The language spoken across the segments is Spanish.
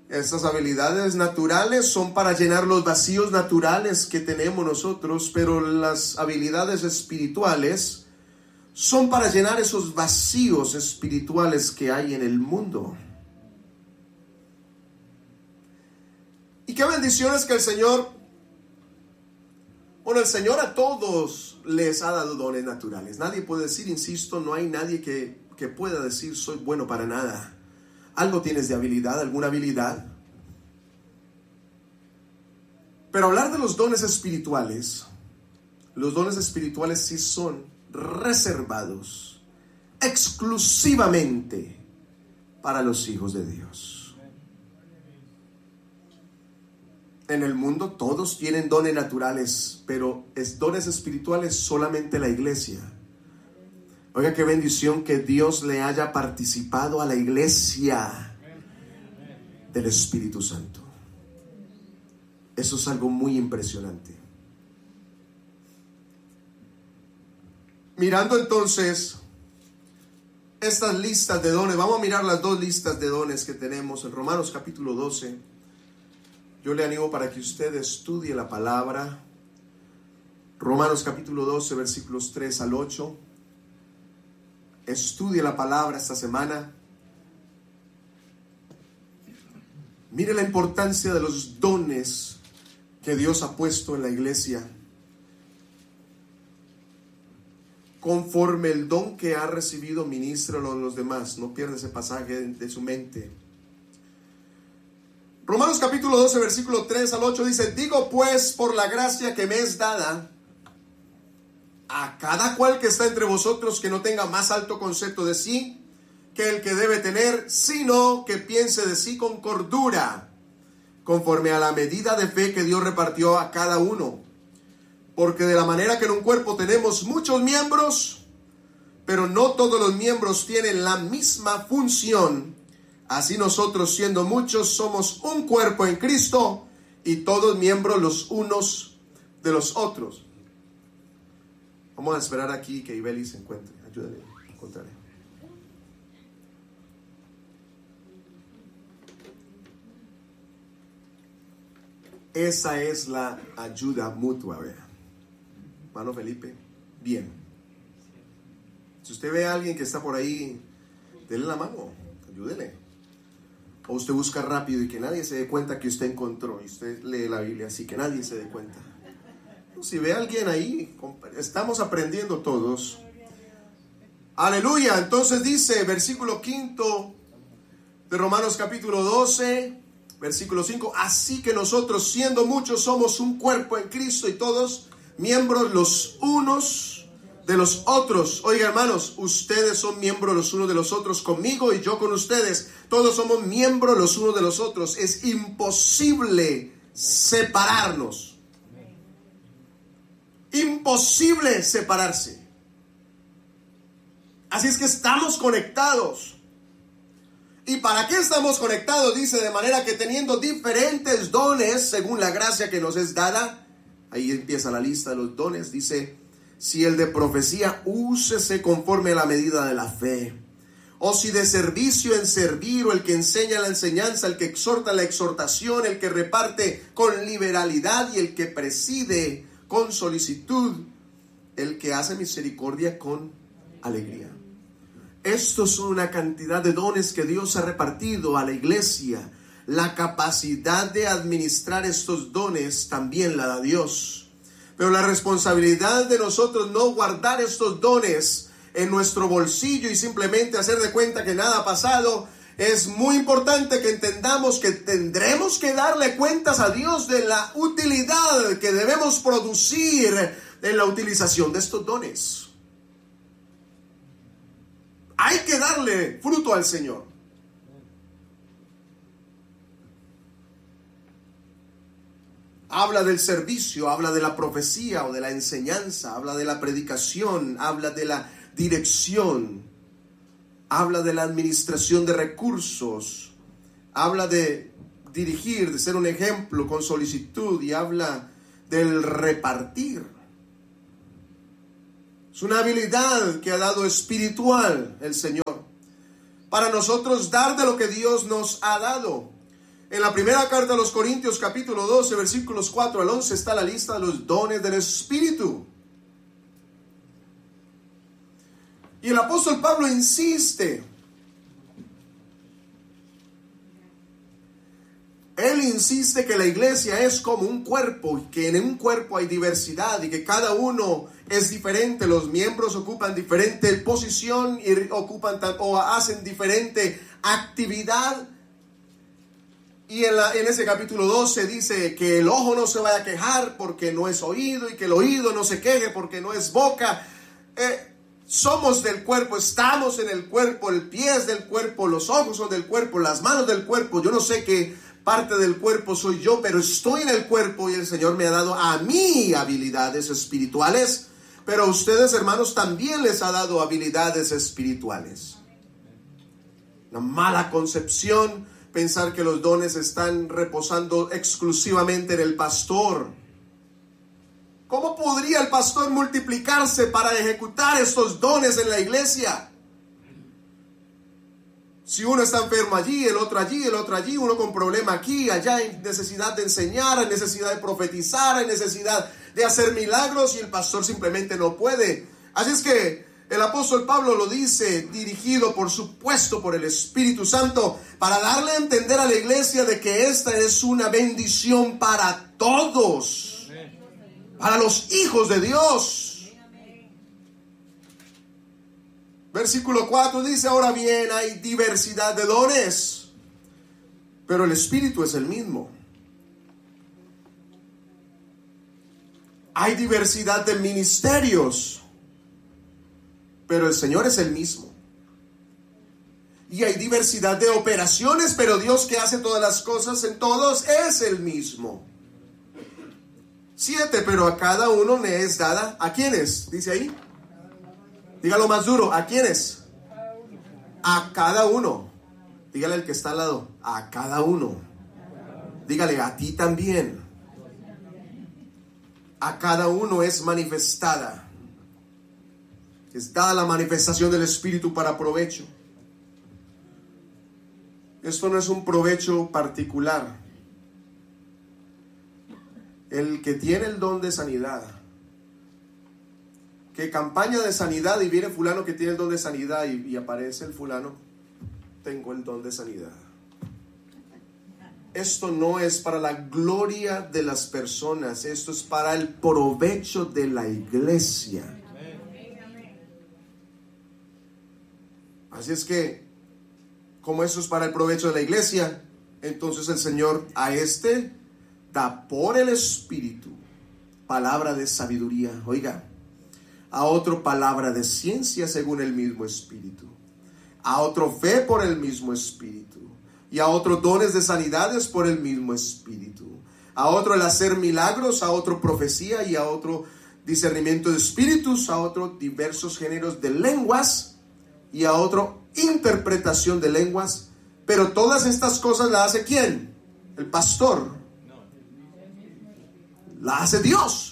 Estas habilidades naturales son para llenar los vacíos naturales que tenemos nosotros, pero las habilidades espirituales son para llenar esos vacíos espirituales que hay en el mundo. Y qué bendiciones que el Señor a todos les ha dado dones naturales. Nadie puede decir, insisto, no hay nadie que pueda decir soy bueno para nada. Algo tienes de habilidad, alguna habilidad. Pero hablar de los dones espirituales sí son reservados exclusivamente para los hijos de Dios. En el mundo todos tienen dones naturales, pero dones espirituales solamente la iglesia. Oiga, qué bendición que Dios le haya participado a la iglesia del Espíritu Santo. Eso es algo muy impresionante. Mirando entonces estas listas de dones, vamos a mirar las dos listas de dones que tenemos en Romanos capítulo 12. Yo le animo para que usted estudie la palabra. Romanos capítulo 12, versículos 3 al 8. Estudie la palabra esta semana. Mire la importancia de los dones que Dios ha puesto en la iglesia. Conforme el don que ha recibido, ministralo a los demás. No pierda ese pasaje de su mente. Romanos capítulo 12, versículo 3 al 8 dice: digo pues, por la gracia que me es dada, a cada cual que está entre vosotros, que no tenga más alto concepto de sí que el que debe tener, sino que piense de sí con cordura, conforme a la medida de fe que Dios repartió a cada uno. Porque de la manera que en un cuerpo tenemos muchos miembros, pero no todos los miembros tienen la misma función, así nosotros, siendo muchos, somos un cuerpo en Cristo, y todos miembros los unos de los otros. Vamos a esperar aquí que Ibeli se encuentre. Ayúdale a encontrarle. Esa es la ayuda mutua, ¿verdad? Hermano Felipe, bien. Si usted ve a alguien que está por ahí, denle la mano, ayúdele. O usted busca rápido y que nadie se dé cuenta que usted encontró, y usted lee la Biblia así, que nadie se dé cuenta. Si ve a alguien ahí, estamos aprendiendo todos. Aleluya. Entonces dice, versículo 5 de Romanos capítulo 12, versículo 5: así que nosotros, siendo muchos, somos un cuerpo en Cristo, y todos miembros los unos de los otros. Oiga, hermanos, ustedes son miembros los unos de los otros conmigo, y yo con ustedes. Todos somos miembros los unos de los otros. Es imposible separarnos. Imposible separarse. Así es que estamos conectados. ¿Y para qué estamos conectados? Dice, de manera que teniendo diferentes dones según la gracia que nos es dada. Ahí empieza la lista de los dones. Dice, si el de profecía, úsese conforme a la medida de la fe. O si de servicio, en servir. O el que enseña la enseñanza, el que exhorta la exhortación, el que reparte con liberalidad, y el que preside con solicitud, el que hace misericordia con alegría. Estos son una cantidad de dones que Dios ha repartido a la iglesia. La capacidad de administrar estos dones también la da Dios. Pero la responsabilidad de nosotros no guardar estos dones en nuestro bolsillo y simplemente hacer de cuenta que nada ha pasado. Es muy importante que entendamos que tendremos que darle cuentas a Dios de la utilidad que debemos producir en la utilización de estos dones. Hay que darle fruto al Señor. Habla del servicio, habla de la profecía o de la enseñanza, habla de la predicación, habla de la dirección. Habla de la administración de recursos, habla de dirigir, de ser un ejemplo con solicitud, y habla del repartir. Es una habilidad que ha dado espiritual el Señor para nosotros dar de lo que Dios nos ha dado. En la primera carta a los Corintios, capítulo 12, versículos 4 al 11, está la lista de los dones del Espíritu. Y el apóstol Pablo insiste. Él insiste que la iglesia es como un cuerpo, y que en un cuerpo hay diversidad y que cada uno es diferente. Los miembros ocupan diferente posición y hacen diferente actividad. Y en ese capítulo 12 dice que el ojo no se vaya a quejar porque no es oído, y que el oído no se queje porque no es boca. Somos del cuerpo, estamos en el cuerpo, el pie es del cuerpo, los ojos son del cuerpo, las manos del cuerpo. Yo no sé qué parte del cuerpo soy yo, pero estoy en el cuerpo y el Señor me ha dado a mí habilidades espirituales, pero a ustedes, hermanos, también les ha dado habilidades espirituales. Una mala concepción pensar que los dones están reposando exclusivamente en el pastor. ¿Cómo podría el pastor multiplicarse para ejecutar estos dones en la iglesia? Si uno está enfermo allí, el otro allí, el otro allí, uno con problema aquí, allá, hay necesidad de enseñar, hay necesidad de profetizar, hay necesidad de hacer milagros, y el pastor simplemente no puede. Así es que el apóstol Pablo lo dice, dirigido por supuesto por el Espíritu Santo, para darle a entender a la iglesia de que esta es una bendición para todos, para los hijos de Dios. Versículo 4 dice: ahora bien, hay diversidad de dones, pero el Espíritu es el mismo. Hay diversidad de ministerios, pero el Señor es el mismo. Y hay diversidad de operaciones, pero Dios, que hace todas las cosas en todos, es el mismo. 7, pero a cada uno le es dada. ¿A quiénes? Dice ahí. Dígalo más duro. ¿A quiénes? A cada uno. Dígale al que está al lado. A cada uno. Dígale: a ti también. A cada uno es manifestada. Es dada la manifestación del Espíritu para provecho. Esto no es un provecho particular. El que tiene el don de sanidad, que campaña de sanidad y viene fulano que tiene el don de sanidad y aparece el fulano: tengo el don de sanidad. Esto no es para la gloria de las personas, esto es para el provecho de la iglesia. Así es que, como eso es para el provecho de la iglesia, entonces el Señor a este da por el Espíritu palabra de sabiduría. Oiga, a otro palabra de ciencia según el mismo Espíritu, a otro fe por el mismo Espíritu, y a otro dones de sanidades por el mismo Espíritu, a otro el hacer milagros, a otro profecía, y a otro discernimiento de espíritus, a otro diversos géneros de lenguas, y a otro interpretación de lenguas. Pero todas estas cosas las hace ¿quién? El pastor. La hace Dios.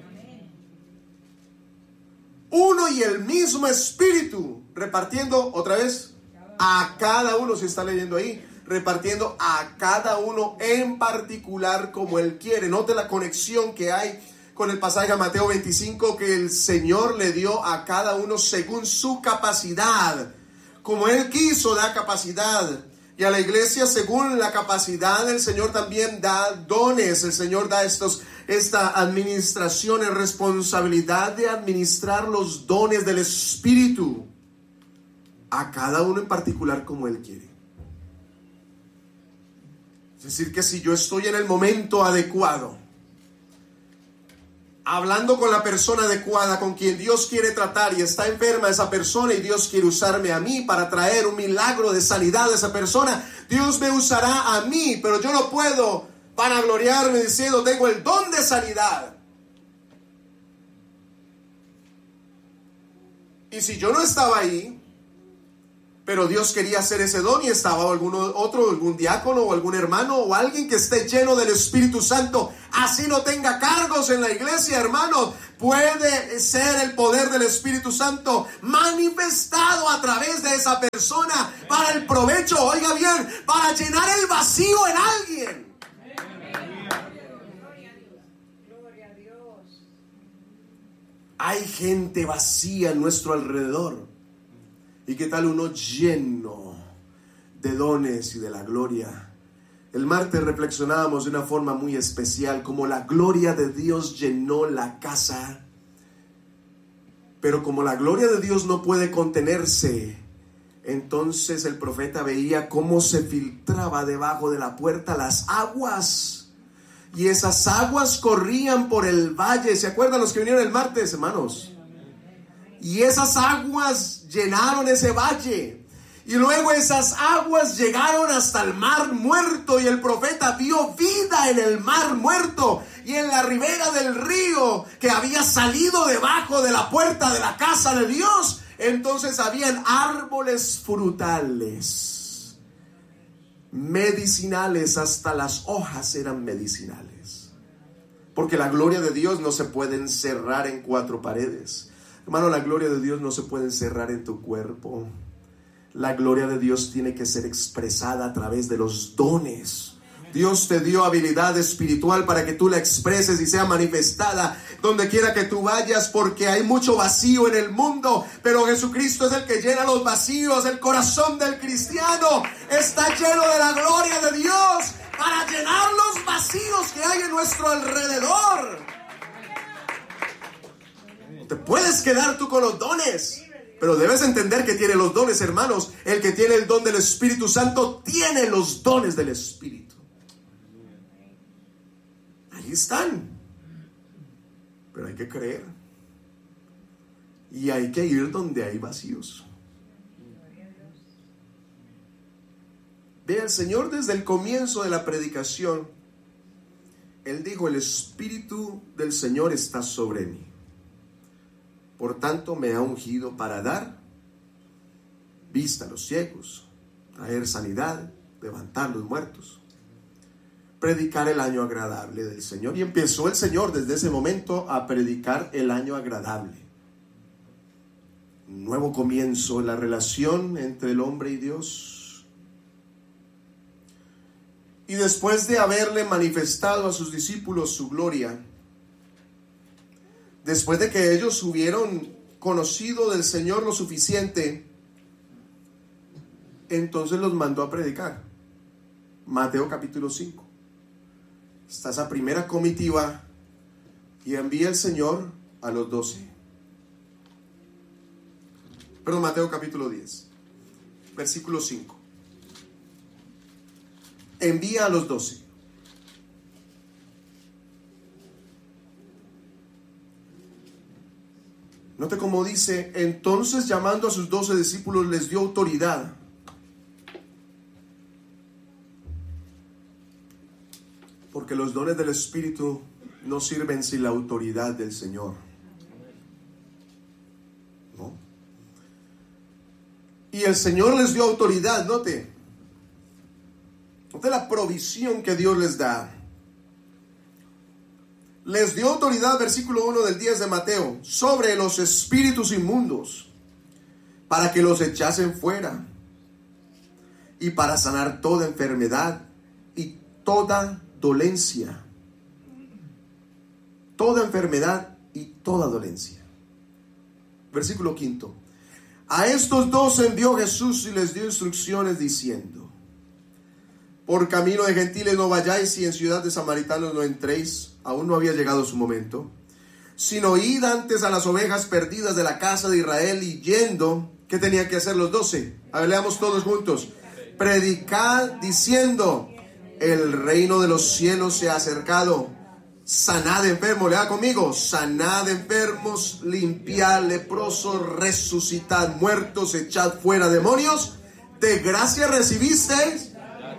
Uno y el mismo Espíritu, repartiendo otra vez a cada uno, si está leyendo ahí, repartiendo a cada uno en particular como Él quiere. Note la conexión que hay con el pasaje de Mateo 25, que el Señor le dio a cada uno según su capacidad. Como Él quiso, da capacidad. Y a la iglesia, según la capacidad, el Señor también da dones. El Señor da esta administración, en responsabilidad de administrar los dones del Espíritu a cada uno en particular como Él quiere. Es decir, que si yo estoy en el momento adecuado, hablando con la persona adecuada, con quien Dios quiere tratar, y está enferma esa persona y Dios quiere usarme a mí para traer un milagro de sanidad a esa persona, Dios me usará a mí, pero yo no puedo vanagloriarme diciendo tengo el don de sanidad. Y si yo no estaba ahí, Pero Dios quería hacer ese don y estaba algún diácono o algún hermano o alguien que esté lleno del Espíritu Santo. Así no tenga cargos en la iglesia, hermanos. Puede ser el poder del Espíritu Santo manifestado a través de esa persona para el provecho, oiga bien, para llenar el vacío en alguien. Hay gente vacía en nuestro alrededor. ¿Y qué tal uno lleno de dones y de la gloria? El martes reflexionábamos de una forma muy especial, como la gloria de Dios llenó la casa. Pero como la gloria de Dios no puede contenerse, entonces el profeta veía cómo se filtraba debajo de la puerta las aguas. Y esas aguas corrían por el valle. ¿Se acuerdan los que vinieron el martes, hermanos? Y esas aguas llenaron ese valle. Y luego esas aguas llegaron hasta el mar muerto. Y el profeta vio vida en el mar muerto. Y en la ribera del río que había salido debajo de la puerta de la casa de Dios, entonces habían árboles frutales, medicinales, hasta las hojas eran medicinales. Porque la gloria de Dios no se puede encerrar en cuatro paredes. Hermano, la gloria de Dios no se puede encerrar en tu cuerpo. La gloria de Dios tiene que ser expresada a través de los dones. Dios te dio habilidad espiritual para que tú la expreses y sea manifestada donde quiera que tú vayas, porque hay mucho vacío en el mundo, pero Jesucristo es el que llena los vacíos. El corazón del cristiano está lleno de la gloria de Dios para llenar los vacíos que hay en nuestro alrededor. Te puedes quedar tú con los dones, pero debes entender que tiene los dones, hermanos. El que tiene el don del Espíritu Santo tiene los dones del Espíritu. Ahí están. Pero hay que creer. Y hay que ir donde hay vacíos. Ve, el Señor desde el comienzo de la predicación, Él dijo: el Espíritu del Señor está sobre mí. Por tanto, me ha ungido para dar vista a los ciegos, traer sanidad, levantar los muertos, predicar el año agradable del Señor. Y empezó el Señor desde ese momento a predicar el año agradable. Un nuevo comienzo en la relación entre el hombre y Dios. Y después de haberle manifestado a sus discípulos su gloria, después de que ellos hubieron conocido del Señor lo suficiente, entonces los mandó a predicar. Mateo capítulo 5. Está esa primera comitiva y envía el Señor a los 12. Perdón, Mateo capítulo 10, versículo 5. Envía a los 12. Note cómo dice: entonces, llamando a sus 12 discípulos, les dio autoridad. Porque los dones del Espíritu no sirven sin la autoridad del Señor. ¿No? Y el Señor les dio autoridad, note la provisión que Dios les da. Les dio autoridad, versículo 1 del 10 de Mateo, sobre los espíritus inmundos, para que los echasen fuera, y para sanar toda enfermedad y toda dolencia. Toda enfermedad y toda dolencia. Versículo 5. A estos 12 envió Jesús y les dio instrucciones diciendo: por camino de gentiles no vayáis, y en ciudad de samaritanos no entréis. Aún no había llegado su momento. Sino id antes a las ovejas perdidas de la casa de Israel. Y yendo, ¿qué tenían que hacer los 12? A ver, leamos todos juntos. Predicad diciendo: el reino de los cielos se ha acercado. Sanad enfermos, lea conmigo: sanad enfermos, limpiad leprosos, resucitad muertos, echad fuera demonios. De gracia recibisteis.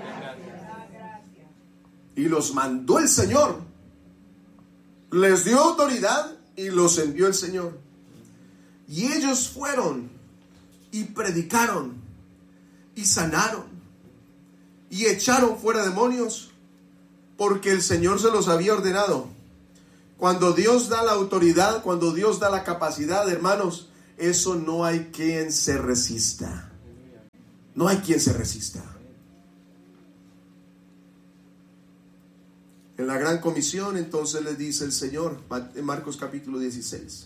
Y los mandó el Señor. Les dio autoridad y los envió el Señor. Y ellos fueron y predicaron y sanaron y echaron fuera demonios porque el Señor se los había ordenado. Cuando Dios da la autoridad, cuando Dios da la capacidad, hermanos, eso no hay quien se resista. No hay quien se resista. En la gran comisión, entonces les dice el Señor, en Marcos capítulo 16.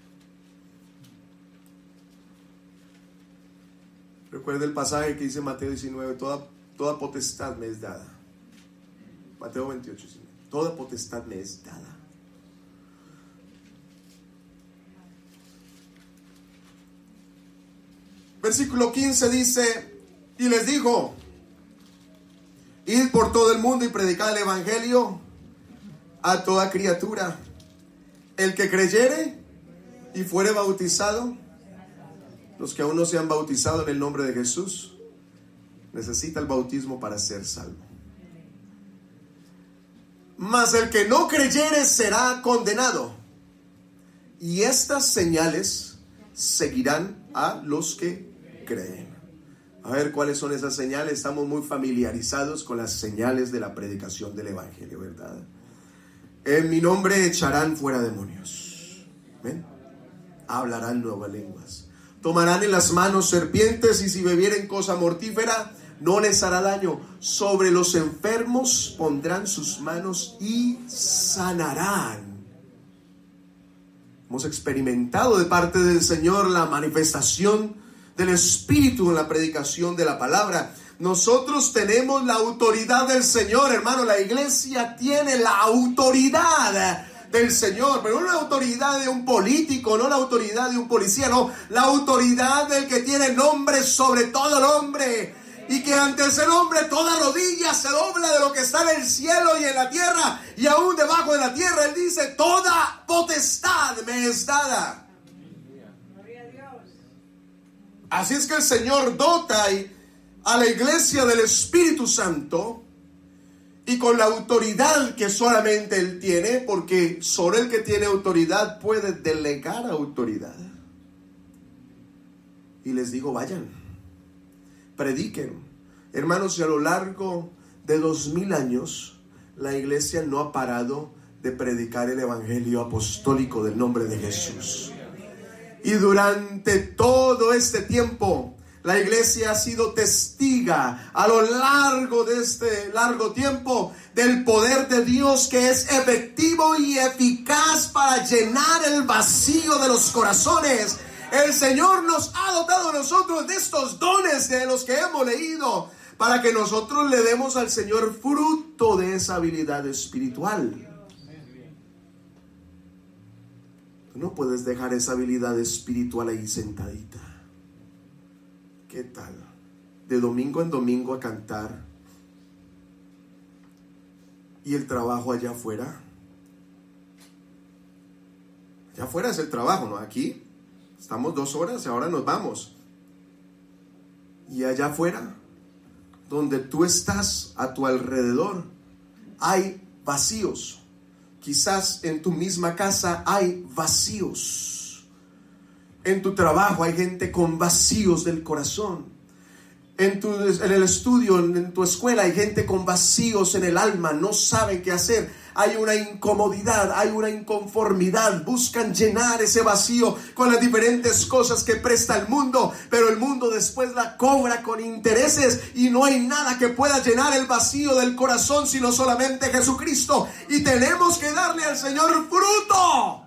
Recuerda el pasaje que dice Mateo 19, toda potestad me es dada. Mateo 28, 19, toda potestad me es dada. Versículo 15 dice, y les dijo, id por todo el mundo y predicad el evangelio a toda criatura. El que creyere y fuere bautizado, los que aún no se han bautizado en el nombre de Jesús, necesita el bautismo para ser salvo. Mas el que no creyere será condenado. Y estas señales seguirán a los que creen. A ver, ¿cuáles son esas señales? Estamos muy familiarizados con las señales de la predicación del evangelio, ¿verdad? En mi nombre echarán fuera demonios. ¿Ven? Hablarán nuevas lenguas. Tomarán en las manos serpientes, y si bebieren cosa mortífera, no les hará daño. Sobre los enfermos pondrán sus manos y sanarán. Hemos experimentado de parte del Señor la manifestación del Espíritu en la predicación de la palabra. Nosotros tenemos la autoridad del Señor, hermano. La iglesia tiene la autoridad del Señor, pero no la autoridad de un político, no la autoridad de un policía, no, la autoridad del que tiene nombre sobre todo nombre, y que ante ese nombre toda rodilla se dobla, de lo que está en el cielo y en la tierra y aún debajo de la tierra. Él dice, toda potestad me es dada. Así es que el Señor dota a la iglesia del Espíritu Santo, y con la autoridad que solamente Él tiene, porque sobre el que tiene autoridad puede delegar autoridad. Y les digo, vayan, prediquen. Hermanos, y a lo largo de 2000 años, la iglesia no ha parado de predicar el evangelio apostólico del nombre de Jesús. Y durante todo este tiempo, la iglesia ha sido testiga a lo largo de este largo tiempo del poder de Dios, que es efectivo y eficaz para llenar el vacío de los corazones. El Señor nos ha dotado a nosotros de estos dones de los que hemos leído, para que nosotros le demos al Señor fruto de esa habilidad espiritual. Tú no puedes dejar esa habilidad espiritual ahí sentadita. ¿Qué tal? De domingo en domingo a cantar, y el trabajo allá afuera. Allá afuera es el trabajo, ¿no? Aquí estamos 2 horas y ahora nos vamos. Y allá afuera, donde tú estás, a tu alrededor, hay vacíos. Quizás en tu misma casa hay vacíos. En tu trabajo hay gente con vacíos del corazón. En el estudio, en tu escuela, hay gente con vacíos en el alma. No saben qué hacer. Hay una incomodidad, hay una inconformidad. Buscan llenar ese vacío con las diferentes cosas que presta el mundo, pero el mundo después la cobra con intereses, y no hay nada que pueda llenar el vacío del corazón sino solamente Jesucristo. Y tenemos que darle al Señor fruto.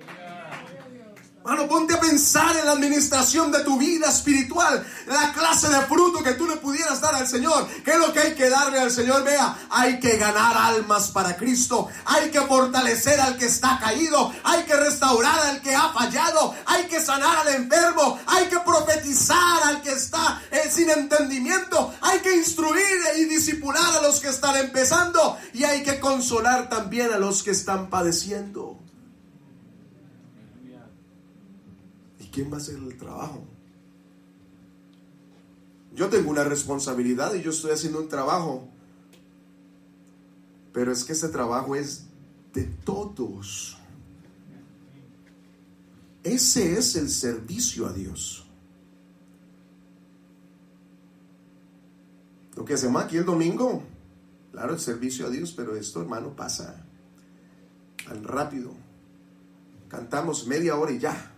Mano, ponte a pensar en la administración de tu vida espiritual, la clase de fruto que tú le pudieras dar al Señor. ¿Qué es lo que hay que darle al Señor? Vea, hay que ganar almas para Cristo, hay que fortalecer al que está caído, hay que restaurar al que ha fallado, hay que sanar al enfermo, hay que profetizar al que está sin entendimiento, hay que instruir y discipular a los que están empezando, y hay que consolar también a los que están padeciendo. ¿Quién va a hacer el trabajo? Yo tengo una responsabilidad y yo estoy haciendo un trabajo, pero es que ese trabajo es de todos. Ese es el servicio a Dios. Lo que hacemos aquí el domingo, claro, el servicio a Dios, pero esto, hermano, pasa tan rápido. Cantamos media hora y ya.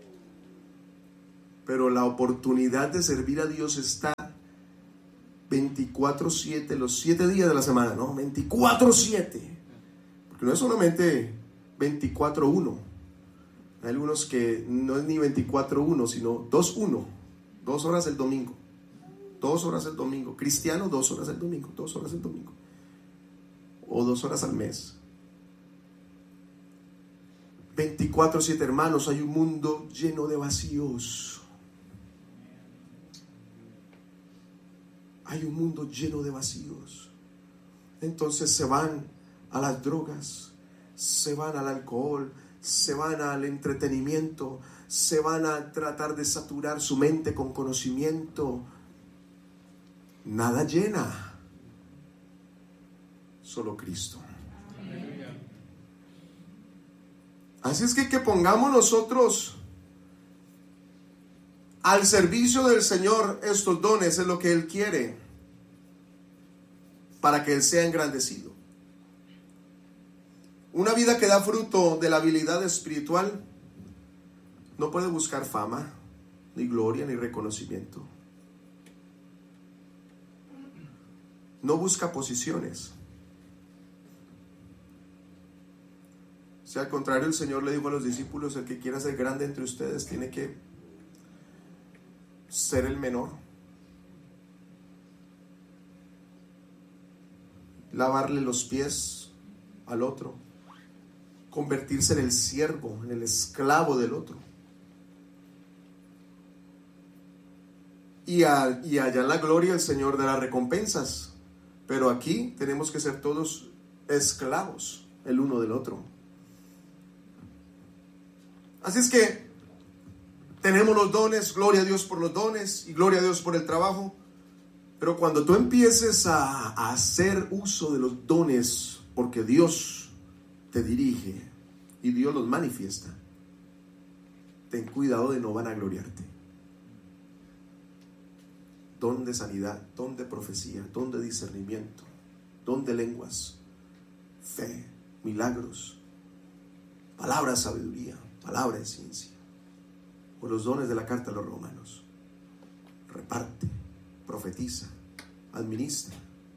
Pero la oportunidad de servir a Dios está 24/7, los 7 días de la semana, ¿no? 24/7. Porque no es solamente 24/1. Hay algunos que no es ni 24/1, sino 2/1. 2 horas el domingo. 2 horas el domingo. Cristiano, 2 horas el domingo. 2 horas el domingo. O 2 horas al mes. 24/7, hermanos. Hay un mundo lleno de vacíos. Hay un mundo lleno de vacíos. Entonces se van a las drogas, se van al alcohol, se van al entretenimiento, se van a tratar de saturar su mente con conocimiento. Nada llena, solo Cristo. Así es que pongamos nosotros al servicio del Señor estos dones, es lo que Él quiere, para que Él sea engrandecido. Una vida que da fruto de la habilidad espiritual no puede buscar fama, ni gloria, ni reconocimiento. No busca posiciones. O sea, al contrario, el Señor le dijo a los discípulos: el que quiera ser grande entre ustedes tiene que ser el menor. Lavarle los pies al otro. Convertirse en el siervo, en el esclavo del otro. Y allá en la gloria el Señor dará recompensas. Pero aquí tenemos que ser todos esclavos el uno del otro. Así es que tenemos los dones, gloria a Dios por los dones y gloria a Dios por el trabajo. Pero cuando tú empieces a hacer uso de los dones, porque Dios te dirige y Dios los manifiesta, ten cuidado de no vanagloriarte. Don de sanidad, don de profecía, don de discernimiento, don de lenguas, fe, milagros, palabra de sabiduría, palabra de ciencia. O los dones de la carta a los romanos. Reparte, profetiza, administra.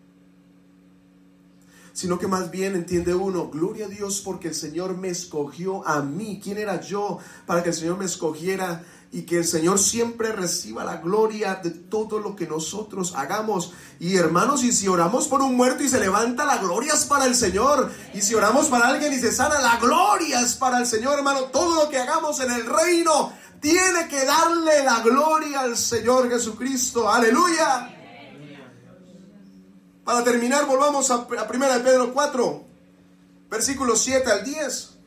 Sino que más bien entiende uno: gloria a Dios porque el Señor me escogió a mí. ¿Quién era yo para que el Señor me escogiera? Y que el Señor siempre reciba la gloria de todo lo que nosotros hagamos. Y hermanos, y si oramos por un muerto y se levanta, la gloria es para el Señor. Y si oramos para alguien y se sana, la gloria es para el Señor, hermano. Todo lo que hagamos en el reino tiene que darle la gloria al Señor Jesucristo. ¡Aleluya! Para terminar, volvamos a 1 Pedro 4, versículos 7 al 10.